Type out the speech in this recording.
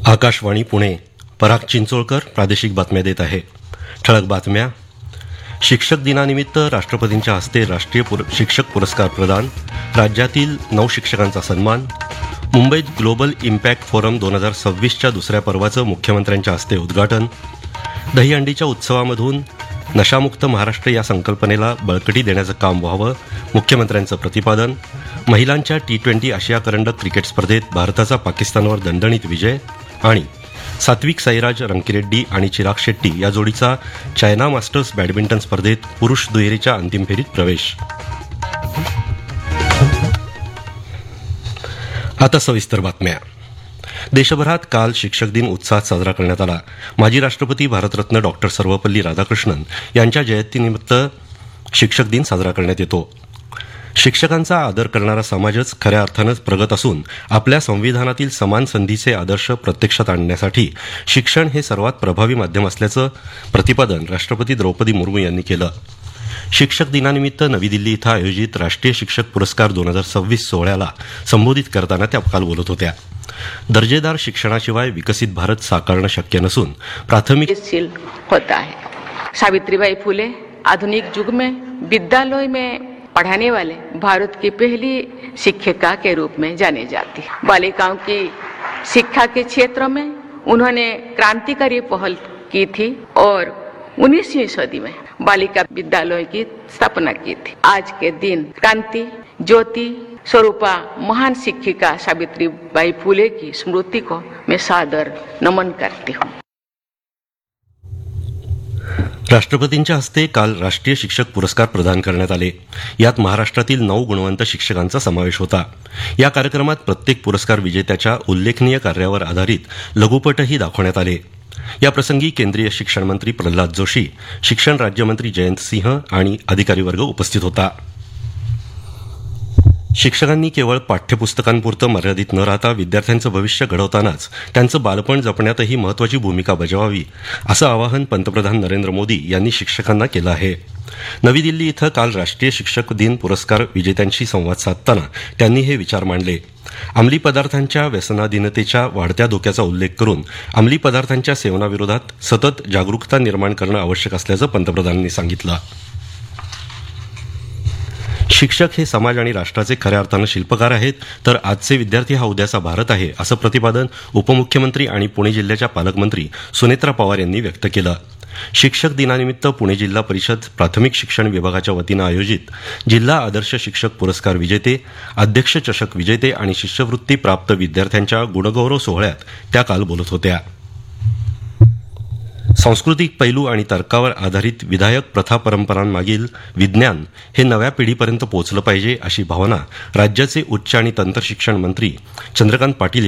आकाशवाणी पुणे. पराग चिंचोळकर प्रादेशिक बातम्या देत आहे. ठळक बातम्या. शिक्षक दिनानिमित्त राष्ट्रपतींच्या हस्ते राष्ट्रीय शिक्षक पुरस्कार प्रदान. राज्यातील 9 शिक्षकांचा सन्मान. मुंबईत ग्लोबल इम्पॅक्ट फोरम 2026च्या दुसऱ्या पर्वाचं मुख्यमंत्र्यांच्या हस्ते उद्घाटन. दहीहंडीच्या उत्सवामधून नशामुक्त महाराष्ट्र या संकल्पनेला बळकटी देण्याचं काम व्हावं, मुख्यमंत्र्यांचं प्रतिपादन. महिलांच्या T20 आशिया करंडक क्रिकेट स्पर्धेत भारताचा पाकिस्तानवर दणदणीत विजय. आणि सात्विक साईराज रंकीरेड्डी आणि चिराग शेट्टी या जोडीचा चायना मास्टर्स बॅडमिंटन स्पर्धेत पुरुष दुहेरीच्या अंतिम फेरीत प्रवेश. आता सविस्तर बातम्या. देशभरात काल शिक्षक दिन उत्साहात साजरा करण्यात आला. माजी राष्ट्रपती भारतरत्न डॉक्टर सर्वपल्ली राधाकृष्णन यांच्या जयंतीनिमित्त शिक्षक दिन साजरा करण्यात येतो. शिक्षकांचा आदर करणारा समाजच खऱ्या अर्थानंच प्रगत असून आपल्या संविधानातील समान संधीचे आदर्श प्रत्यक्षात आणण्यासाठी शिक्षण हे सर्वात प्रभावी माध्यम असल्याचं प्रतिपादन राष्ट्रपती द्रौपदी मुर्मू यांनी केलं. शिक्षक दिनानिमित्त नवी दिल्ली इथं आयोजित राष्ट्रीय शिक्षक पुरस्कार 2026 सोहळ्याला संबोधित करताना त्या काल बोलत होत्या. दर्जेदार शिक्षणाशिवाय विकसित भारत साकारणं शक्य नसून प्राथमिक होता है. सावित्रीबाई फुले आधुनिक युग में विद्यालय में पढ़ाने वाले भारत की पहली शिक्षिका के रूप में जाने जाती. बालिकाओं की शिक्षा के क्षेत्र में उन्होंने क्रांतिकारी पहल की थी और 19वीं सदी में बालिका विद्यालय की स्थापना की थी. आज के दिन क्रांति ज्योति स्वरूपा महान शिक्षिका सावित्रीबाई फुले की स्मृति को मैं सादर नमन करती हूँ. राष्ट्रपतींच्या हस्ते काल राष्ट्रीय शिक्षक पुरस्कार प्रदान करण्यात आले. यात महाराष्ट्रातील 9 गुणवंत शिक्षकांचा समावेश होता. या कार्यक्रमात प्रत्येक पुरस्कार विजेत्याच्या उल्लेखनीय कार्यावर आधारित लघुपटही दाखवण्यात आले. याप्रसंगी केंद्रीय शिक्षण मंत्री प्रल्हाद जोशी, शिक्षण राज्यमंत्री जयंत सिंह आणि अधिकारी वर्ग उपस्थित होता. शिक्षकांनी केवळ पाठ्यपुस्तकांपुरतं मर्यादित न राहता विद्यार्थ्यांचं भविष्य घडवतानाच त्यांचं बालपण जपण्यातही महत्त्वाची भूमिका बजावावी, असं आवाहन पंतप्रधान नरेंद्र मोदी यांनी शिक्षकांना केलं आहे. नवी दिल्ली इथं काल राष्ट्रीय शिक्षक दिन पुरस्कार विजेत्यांशी संवाद साधताना त्यांनी हे विचार मांडले. अंमली पदार्थांच्या व्यसनाधीनतेच्या वाढत्या धोक्याचा उल्लेख करून अंमली पदार्थांच्या सेवनाविरोधात सतत जागरूकता निर्माण करणं आवश्यक असल्याचं पंतप्रधानांनी सांगितलं. शिक्षक हे समाज आणि राष्ट्राचे खऱ्या अर्थानं शिल्पकार आहेत, तर आजचे विद्यार्थी हा उद्याचा भारत आहे, असं प्रतिपादन उपमुख्यमंत्री आणि पुणे जिल्ह्याच्या पालकमंत्री सुनेत्रा पवार यांनी व्यक्त केलं. शिक्षक दिनानिमित्त पुणे जिल्हा परिषद प्राथमिक शिक्षण विभागाच्या वतीनं आयोजित जिल्हा आदर्श शिक्षक पुरस्कार विजेते, अध्यक्ष चषक विजेते आणि शिष्यवृत्ती प्राप्त विद्यार्थ्यांच्या गुणगौरव सोहळ्यात त्या काल बोलत होत्या. सांस्कृतिक पैलू आणि तर्कावर आधारित विधायक प्रथा परंपरांमागील विज्ञान हे नव्या पिढीपर्यंत पोहोचलं पाहिजे, अशी भावना राज्याचे उच्च आणि तंत्रशिक्षण मंत्री चंद्रकांत पाटील